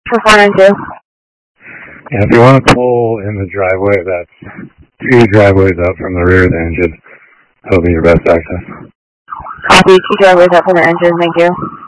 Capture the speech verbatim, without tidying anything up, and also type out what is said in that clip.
For four nine two. Yeah, if you want to pull in the driveway, that's two driveways up from the rear of the engine. That'll be your best access. Copy, two driveways up from the engine, thank you.